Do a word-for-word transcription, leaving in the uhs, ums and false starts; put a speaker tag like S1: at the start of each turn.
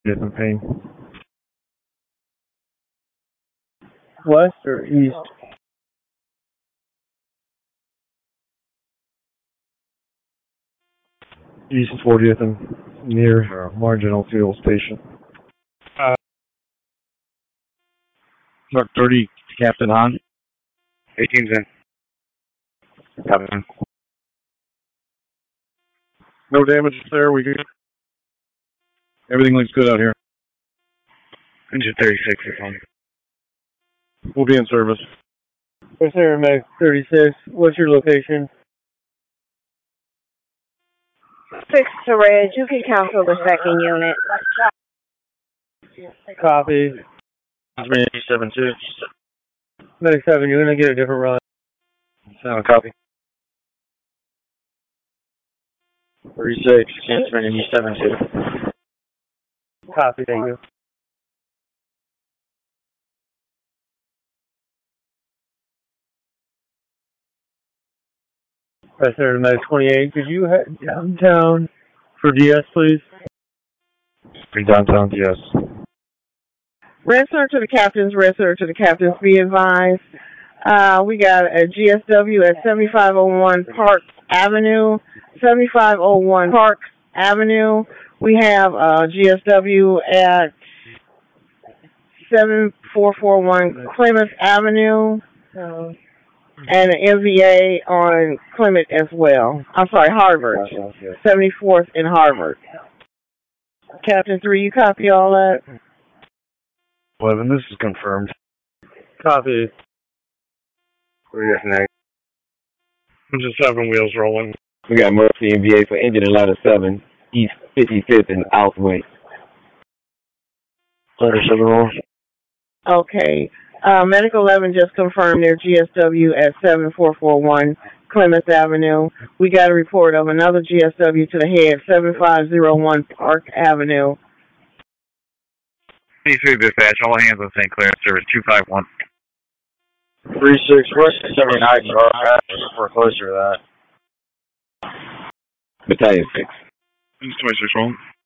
S1: Different pain.
S2: West or east?
S1: East fortieth and near uh, Marginal Fuel Station.
S3: Uh, Truck thirty, Captain Hahn. eighteen's in. Captain. No damage there, we good. Everything looks good out here. Engine thirty-six is on. We'll be in service.
S2: West Aeromax thirty-six, what's your location?
S4: Six to Reg, you can cancel the second unit.
S2: Copy.
S3: eighty-seven two.
S2: Medic seven, you're going to get a different run.
S3: Sound copy. thirty-six, transferring eighty-seven two.
S2: Copy, thank you. West Aeromax twenty-eight, could you head downtown for D S, please?
S1: Be downtown, yes.
S4: Red sir to the captains, red sir to the captains, be advised. Uh, we got a G S W at seventy-five oh one Park Avenue. seventy-five oh one Park Avenue. We have a G S W at seven four four one Clement Avenue. Uh, and an M V A on Clement as well. I'm sorry, Harvard. seventy-fourth in Harvard. Captain three, you copy all that?
S1: eleven, this is confirmed.
S2: Copy.
S3: Yes, next.
S1: Engine seven wheels rolling.
S3: We got Murphy M V A for engine Atlanta seven, East fifty-fifth and Outhwaite. Letter seven roll.
S4: Okay. Uh, Medic eleven just confirmed their G S W at seven four four one Clements Avenue. We got a report of another G S W to the head, seven five oh one Park Avenue.
S3: P three dispatch, all hands on Saint Clair, service two five one.
S1: three six, West seventy-nine, we're closer to that.
S3: Battalion six. twenty-six roll.